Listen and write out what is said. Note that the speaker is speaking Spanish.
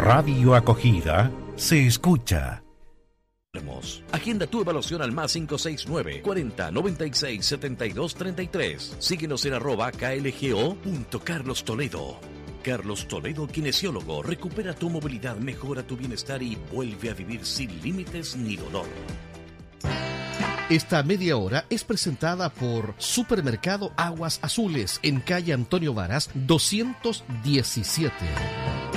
Radio Acogida se escucha. Agenda tu evaluación al más 569 40 96 72 33. Síguenos en @klgo.carlostoledo. Carlos Toledo, kinesiólogo. Recupera tu movilidad, mejora tu bienestar y vuelve a vivir sin límites ni dolor. Esta media hora es presentada por Supermercado Aguas Azules en calle Antonio Varas 217.